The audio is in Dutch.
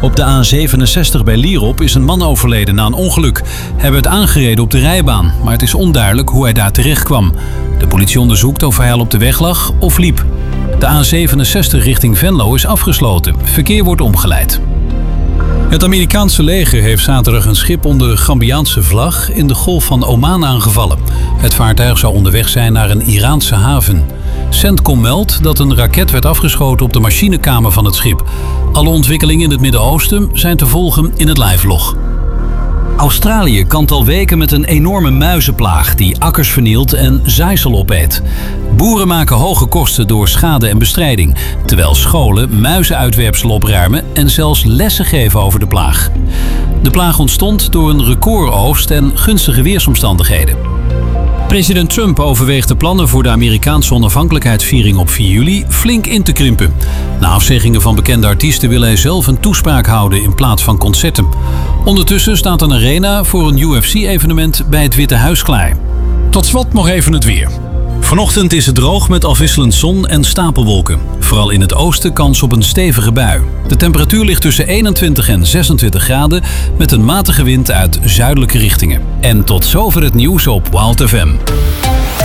Op de A67 bij Lierop is een man overleden na een ongeluk. Hij werd aangereden op de rijbaan, maar het is onduidelijk hoe hij daar terecht kwam. De politie onderzoekt of hij al op de weg lag of liep. De A67 richting Venlo is afgesloten. Verkeer wordt omgeleid. Het Amerikaanse leger heeft zaterdag een schip onder Gambiaanse vlag in de Golf van Oman aangevallen. Het vaartuig zou onderweg zijn naar een Iraanse haven. CENTCOM meldt dat een raket werd afgeschoten op de machinekamer van het schip. Alle ontwikkelingen in het Midden-Oosten zijn te volgen in het livelog. Australië kampt al weken met een enorme muizenplaag die akkers vernielt en zaaisel opeet. Boeren maken hoge kosten door schade en bestrijding, terwijl scholen muizenuitwerpselen opruimen en zelfs lessen geven over de plaag. De plaag ontstond door een recordoogst en gunstige weersomstandigheden. President Trump overweegt de plannen voor de Amerikaanse onafhankelijkheidsviering op 4 juli flink in te krimpen. Na afzeggingen van bekende artiesten wil hij zelf een toespraak houden in plaats van concerten. Ondertussen staat een arena voor een UFC-evenement bij het Witte Huis klaar. Tot slot nog even het weer. Vanochtend is het droog met afwisselend zon en stapelwolken. Vooral in het oosten kans op een stevige bui. De temperatuur ligt tussen 21 en 26 graden met een matige wind uit zuidelijke richtingen. En tot zover het nieuws op Wild FM.